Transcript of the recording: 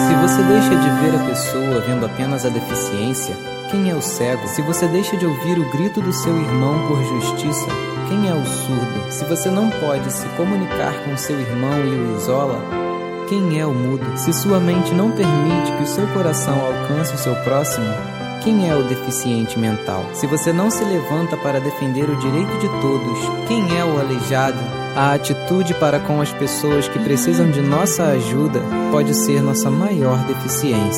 Se você deixa de ver a pessoa vendo apenas a deficiência, quem é o cego? Se você deixa de ouvir o grito do seu irmão por justiça, quem é o surdo? Se você não pode se comunicar com seu irmão e o isola, quem é o mudo? Se sua mente não permite que o seu coração alcance o seu próximo, quem é o deficiente mental? Se você não se levanta para defender o direito de todos, quem é o aleijado? A atitude para com as pessoas que precisam de nossa ajuda pode ser nossa maior deficiência.